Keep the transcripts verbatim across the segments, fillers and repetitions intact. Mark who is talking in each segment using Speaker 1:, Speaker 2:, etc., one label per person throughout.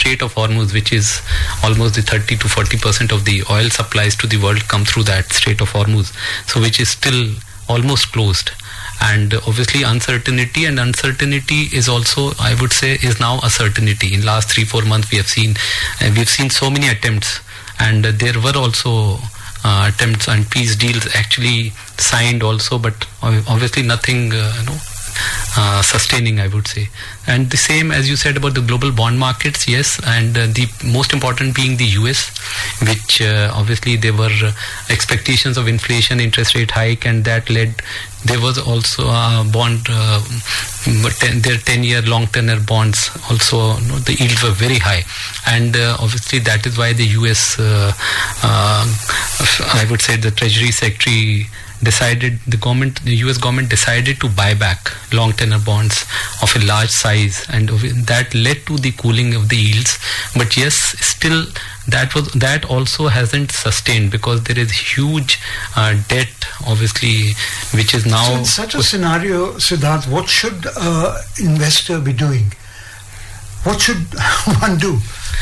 Speaker 1: Strait of Hormuz, which is almost the thirty to forty percent of the oil supplies to the world come through that Strait of Hormuz, so which is still almost closed. And obviously uncertainty and uncertainty is also, I would say, is now a certainty. In last three four months we have seen uh, we've seen so many attempts, and uh, there were also uh, attempts and peace deals actually signed also, but obviously nothing uh, you know uh, sustaining, I would say. And the same as you said about the global bond markets, yes, and uh, the most important being the U S, which uh, obviously there were uh, expectations of inflation, interest rate hike, and that led, there was also a bond, uh, ten, their ten-year long tenor bonds also, you know, the yields were very high, and uh, obviously that is why the U S, uh, uh, I would say the Treasury Secretary decided, the government, the U S government decided to buy back long tenor bonds of a large size, and that led to the cooling of the yields. But yes, still that was that also hasn't sustained, because there is huge uh, debt, obviously, which is now.
Speaker 2: So in such a scenario, Siddharth, what should an investor be doing? What should one do?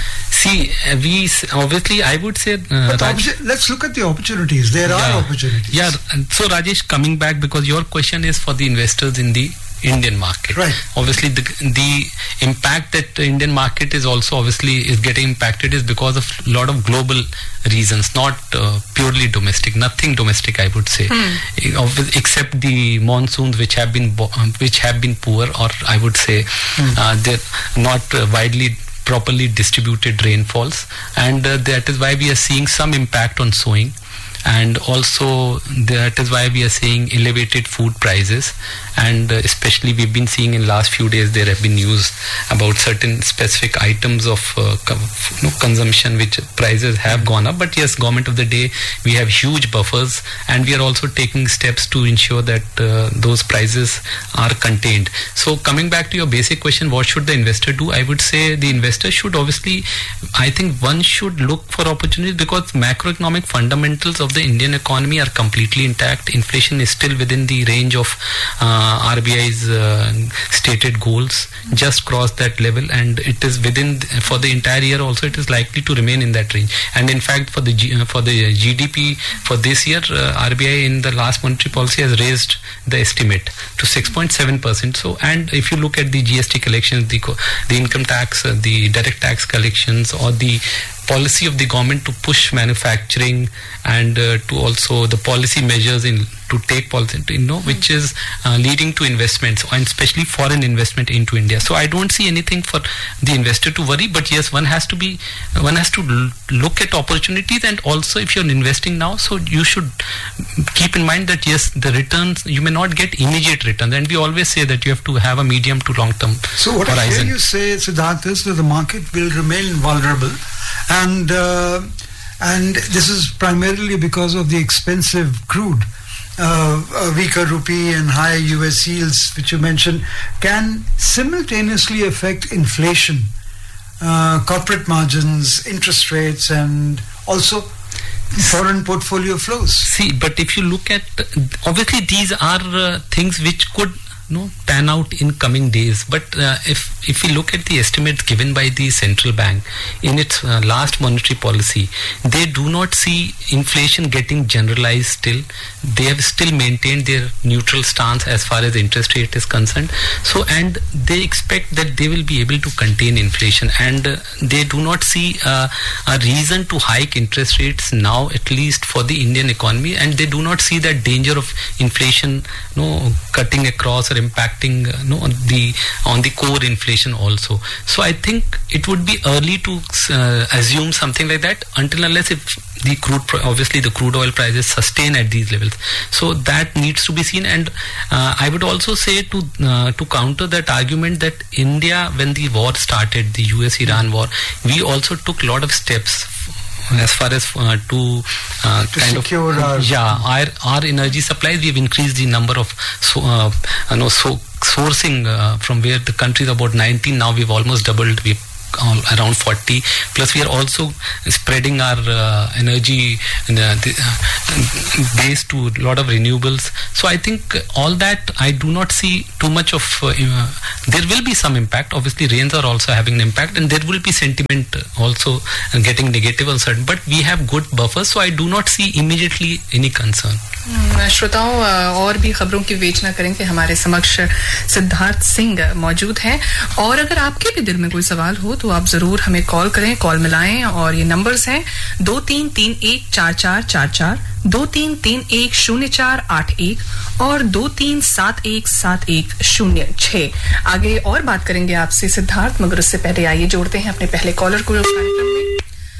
Speaker 1: See, uh, we obviously, I would say. Uh,
Speaker 2: Raj- let's look at the opportunities. There
Speaker 1: yeah,
Speaker 2: are opportunities.
Speaker 1: Yeah. So, Rajesh, coming back, because your question is for the investors in the Indian market.
Speaker 2: Right.
Speaker 1: Obviously, the the impact that the Indian market is also obviously is getting impacted is because of a lot of global reasons, not uh, purely domestic. Nothing domestic, I would say, hmm. except the monsoons, which have been bo- which have been poor, or I would say hmm. uh, they're not uh, widely. properly distributed rainfalls, and uh, that is why we are seeing some impact on sowing, and also that is why we are seeing elevated food prices, and uh, especially we've been seeing in last few days there have been news about certain specific items of uh, com- you know, consumption which prices have gone up. But yes, government of the day, we have huge buffers, and we are also taking steps to ensure that uh, those prices are contained. So coming back to your basic question, what should the investor do? I would say the investor should obviously, I think one should look for opportunities, because macroeconomic fundamentals of the Indian economy are completely intact. Inflation is still within the range of uh, R B I's uh, stated goals, just crossed that level, and it is within, for the entire year also it is likely to remain in that range. And in fact for the G, uh, for the G D P for this year, uh, R B I in the last monetary policy has raised the estimate to six point seven percent. So, and if you look at the G S T collections, the, the income tax, uh, the direct tax collections, or the policy of the government to push manufacturing, and uh, to also the policy measures in to take policy, you know, which is uh, leading to investments, and especially foreign investment into India. So I don't see anything for the investor to worry. But yes, one has to be, one has to l- look at opportunities, and also if you're investing now, so you should keep in mind that yes, the returns, you may not get immediate returns, and we always say that you have to have a medium to long term
Speaker 2: So what
Speaker 1: horizon.
Speaker 2: I hear you say, Siddharth, is that the market will remain vulnerable, and uh, and this is primarily because of the expensive crude. Uh, a weaker rupee and high U S yields, which you mentioned, can simultaneously affect inflation, uh, corporate margins, interest rates, and also foreign portfolio flows.
Speaker 1: See, but if you look at, obviously these are uh, things which could no pan out in coming days, but uh, if if we look at the estimates given by the central bank in its uh, last monetary policy, they do not see inflation getting generalized still. They have still maintained their neutral stance as far as interest rate is concerned. So, and they expect that they will be able to contain inflation, and uh, they do not see uh, a reason to hike interest rates now, at least for the Indian economy, and they do not see that danger of inflation no cutting across or impacting uh, no on the on the core inflation also. So I think it would be early to uh, assume something like that, until unless if the crude, obviously the crude oil prices sustain at these levels. So that needs to be seen. And uh, I would also say to uh, to counter that argument that India, when the war started, the U S Iran war, we also took a lot of steps as far as uh, to, uh,
Speaker 2: to
Speaker 1: kind
Speaker 2: secure
Speaker 1: of
Speaker 2: our
Speaker 1: yeah our our energy supplies. We've increased the number of so uh, you know so sourcing uh, from where the country is about nineteen. Now we've almost doubled. We've around forty. Plus we are also spreading our uh, energy uh, base to a lot of renewables. So I think all that, I do not see too much of uh, uh, there will be some impact. Obviously rains are also having an impact, and there will be sentiment also getting negative on certain, but we have good buffers, so I do not see immediately any concern.
Speaker 3: श्रोताओं, और भी खबरों की विवेचना करेंगे। हमारे समक्ष सिद्धार्थ सिंह मौजूद हैं, और अगर आपके भी दिल में कोई सवाल हो तो आप जरूर हमें कॉल करें, कॉल मिलाएं, और ये नंबर्स हैं दो तीन तीन एक चार चार चार चार, दो तीन तीन एक शून्य चार आठ एक और दो तीन सात एक सात एक शून्य छह। आगे और बात करेंगे आपसे सिद्धार्थ, मगर उससे पहले आइए जोड़ते हैं अपने पहले कॉलर को कार्यक्रम में।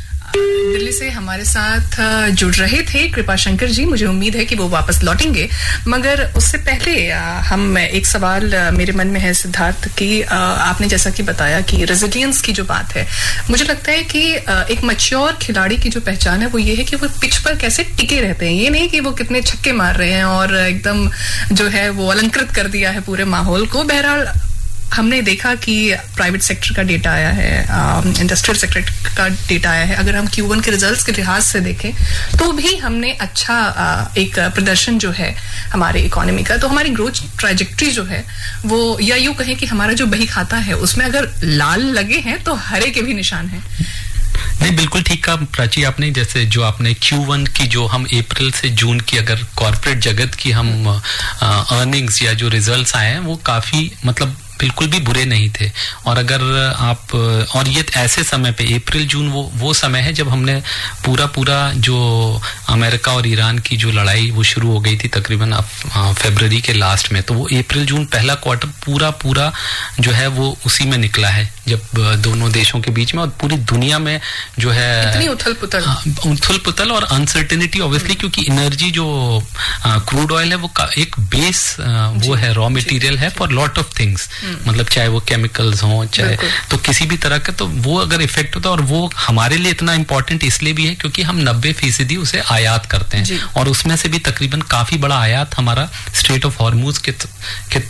Speaker 3: दिल्ली से हमारे साथ जुड़ रहे थे कृपा शंकर जी, मुझे उम्मीद है कि वो वापस लौटेंगे, मगर उससे पहले हम एक सवाल मेरे मन में है सिद्धार्थ की, आपने जैसा कि बताया कि रेजिलियंस की जो बात है, मुझे लगता है कि एक मैच्योर खिलाड़ी की जो पहचान है वो ये है कि वो पिच पर कैसे टिके रहते हैं, ये नहीं कि वो कितने छक्के मार रहे हैं और एकदम जो है वो अलंकृत कर दिया है पूरे माहौल को। बहरहाल हमने देखा कि प्राइवेट सेक्टर का डेटा आया है, इंडस्ट्रियल सेक्टर का डेटा आया है, अगर हम क्यू वन के रिजल्ट्स के लिहाज से देखें तो भी हमने अच्छा आ, एक प्रदर्शन जो है हमारे इकोनॉमी का, तो हमारी ग्रोथ ट्रैजेक्टरी जो है वो, या यूं कहें कि हमारा जो बही खाता है उसमें अगर लाल लगे हैं तो हरे के भी निशान हैं।
Speaker 1: नहीं, बिल्कुल ठीक कहा प्राची आपने। जैसे जो आपने क्यू वन की, जो हम अप्रैल से जून की अगर कॉर्पोरेट जगत की हम अर्निंग्स या जो रिजल्ट्स आए हैं वो काफी मतलब बिल्कुल भी बुरे नहीं थे। और अगर आप, और ये ऐसे समय पे अप्रैल जून वो वो समय है जब हमने पूरा पूरा जो अमेरिका और ईरान की जो लड़ाई वो शुरू हो गई थी तकरीबन फरवरी के लास्ट में, तो वो अप्रैल जून पहला क्वार्टर पूरा पूरा जो है वो उसी में निकला है, जब दोनों देशों के बीच में और पूरी दुनिया में जो है
Speaker 3: इतनी उथल पुथल
Speaker 1: उथल पुथल और अनसर्टेनिटी, ऑब्वियसली क्योंकि एनर्जी जो क्रूड ऑयल है वो एक बेस वो है, रॉ मटेरियल है फॉर लॉट ऑफ थिंग्स, मतलब चाहे वो केमिकल्स हों चाहे तो किसी भी तरह का, तो वो अगर इफेक्ट होता है, और वो हमारे लिए इतना इंपॉर्टेंट इसलिए भी है क्योंकि हम नब्बे फीसदी उसे आयात करते हैं, और उसमें से भी तकरीबन काफी बड़ा आयात हमारा स्ट्रेट ऑफ हॉर्मूज के, के,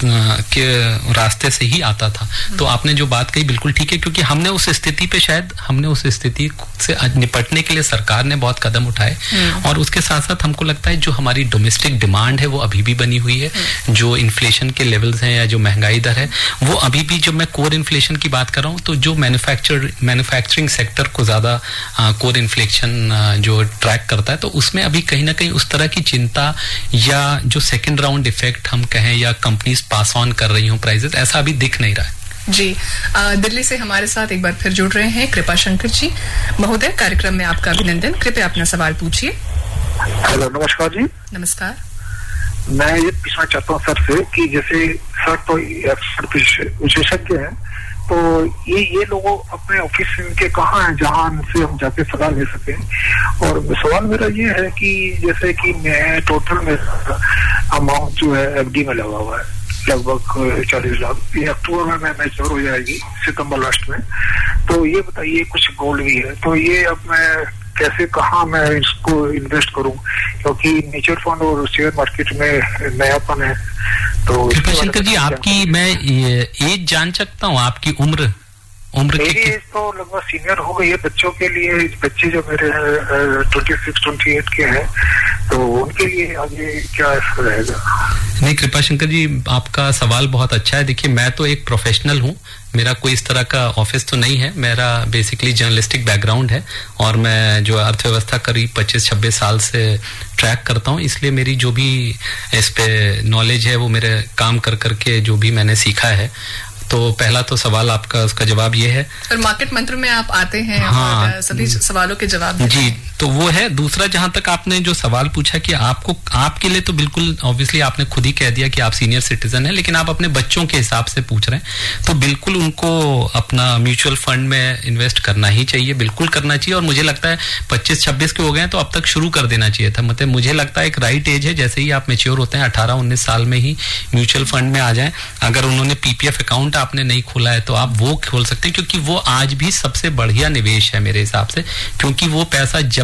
Speaker 1: के रास्ते से ही आता था। तो आपने जो बात कही बिल्कुल ठीक है, क्योंकि हमने उस स्थिति पे शायद हमने उस स्थिति से निपटने के लिए सरकार ने बहुत कदम उठाए, और उसके साथ साथ हमको लगता है जो हमारी डोमेस्टिक डिमांड है वो अभी भी बनी हुई है, जो इन्फ्लेशन के लेवल्स हैं या जो महंगाई दर है वो अभी भी, जब मैं कोर इन्फ्लेशन की बात कर रहा हूँ तो जो मैन्युफैक्चर मैन्युफैक्चरिंग सेक्टर को ज्यादा कोर इन्फ्लेशन जो ट्रैक करता है, तो उसमें अभी कहीं ना कहीं उस तरह की चिंता या जो सेकेंड राउंड इफेक्ट हम कहें या कंपनीज पास ऑन कर रही हूँ प्राइसेस, ऐसा अभी दिख नहीं रहा है।
Speaker 3: जी, आ, दिल्ली से हमारे साथ एक बार फिर जुड़ रहे हैं कृपा शंकर जी। महोदय, कार्यक्रम में आपका अभिनंदन, कृपया अपना सवाल पूछिए।
Speaker 4: हेलो, नमस्कार जी।
Speaker 3: नमस्कार।
Speaker 4: मैं ये पूछना चाहता हूँ सर से कि जैसे सर तो विशेषज्ञ हैं, तो ये ये लोग अपने ऑफिस इनके कहाँ हैं जहाँ से हम जाके सलाह ले सकें। और सवाल मेरा ये है कि जैसे कि मैं टोटल में अमाउंट जो है एफडी में लगा हुआ है लगभग चालीस लाख, ये अक्टूबर में मैच्योर हो जाएगी, सितंबर लास्ट में। तो ये बताइए, कुछ गोल्ड भी है, तो ये अब मैं कैसे, कहाँ मैं इसको इन्वेस्ट करूं, क्योंकि म्यूचुअल फंड और शेयर मार्केट में नयापन है। तो
Speaker 1: शंकर जी, आपकी मैं एज जान सकता हूँ, आपकी उम्र उम्र
Speaker 4: मेरी एज तो लगभग सीनियर हो गई है। बच्चों के लिए, बच्चे जो मेरे ट्वेंटी सिक्स ट्वेंटी एट के हैं, तो उनके लिए आगे क्या रहेगा?
Speaker 1: नहीं, कृपा शंकर जी, आपका सवाल बहुत अच्छा है। देखिए, मैं तो एक प्रोफेशनल हूँ, मेरा कोई इस तरह का ऑफिस तो नहीं है, मेरा बेसिकली जर्नलिस्टिक बैकग्राउंड है, और मैं जो अर्थव्यवस्था करीब पच्चीस छब्बीस साल से ट्रैक करता हूँ, इसलिए मेरी जो भी इस पे नॉलेज है वो मेरे काम कर करके जो भी मैंने सीखा है। तो पहला तो सवाल आपका, उसका जवाब ये है।
Speaker 3: और मार्केट मंत्र में आप आते हैं,
Speaker 1: हाँ,
Speaker 3: और सभी सवालों के जवाब
Speaker 1: जी, तो वो है। दूसरा, जहां तक आपने जो सवाल पूछा कि आपको, आपके लिए तो बिल्कुल ऑब्वियसली आपने खुद ही कह दिया कि आप सीनियर सिटीजन हैं, लेकिन आप अपने बच्चों के हिसाब से पूछ रहे हैं, तो बिल्कुल उनको अपना म्यूचुअल फंड में इन्वेस्ट करना ही चाहिए, बिल्कुल करना चाहिए। और मुझे लगता है पच्चीस छब्बीस के हो गए हैं तो अब तक शुरू कर देना चाहिए था। मतलब मुझे लगता है एक राइट एज है, जैसे ही आप मेच्योर होते हैं अठारह उन्नीस साल में ही म्यूचुअल फंड में आ जाएं। अगर उन्होंने पीपीएफ अकाउंट आपने नहीं खोला है तो आप वो खोल सकते हैं, क्योंकि वो आज भी सबसे बढ़िया निवेश है मेरे हिसाब से, क्योंकि वो पैसा जब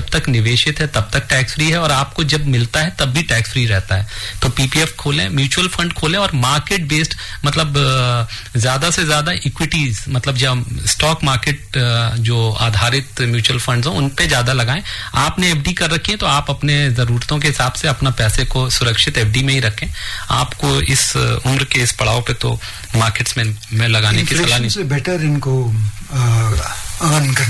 Speaker 1: जब तक निवेशित है तब तक टैक्स फ्री है, और आपको जब मिलता है तब भी टैक्स फ्री रहता है। तो पीपीएफ खोलें, म्यूचुअल फंड खोलें, और मार्केट बेस्ड मतलब ज्यादा से ज्यादा इक्विटीज, मतलब जब स्टॉक मार्केट जो आधारित म्यूचुअल फंड्स हो उन पे ज्यादा लगाएं। आपने एफडी कर रखी है तो आप अपने जरूरतों के हिसाब से अपना पैसे को सुरक्षित एफडी में ही रखें। आपको इस उम्र के इस पड़ाव पे तो मार्केट्स में में लगाने की सलाह नहीं।
Speaker 2: बेटर इनको अर्न करना